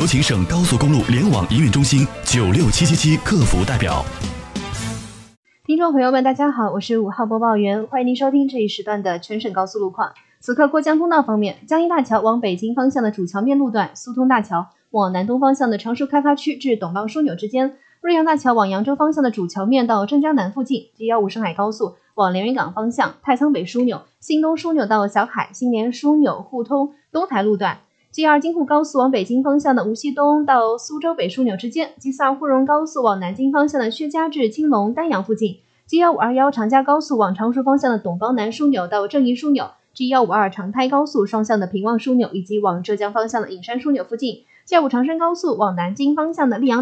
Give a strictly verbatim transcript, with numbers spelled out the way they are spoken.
有请省高速公路联网营运中心九六七七七客服代表。 听众朋友们，大家好，我是五号播报员，欢迎您收听这一时段的全省高速路况。此刻过江通道方面，江一大桥往北京方向的主桥面路段，苏通大桥往南东方向的常熟开发区至董邦枢纽之间，瑞阳大桥往扬州方向的主桥面到镇江南附近 G 一五 上海高速往连云港方向太仓北枢纽、新东枢纽到小海、新联枢纽互通东台路段， G 二 京沪高速往北京方向的无锡东到苏州北枢纽之间， G 四 沪蓉高速往南京方向的薛家至青龙丹阳附近， G 一五二一 长嘉高速往常熟方向的董邦南枢纽到正义枢纽， G 一五二 长台高速双向的平望枢纽以及往浙江方向的隐山枢纽附近， G 二五 长深高速往南京方向的溧阳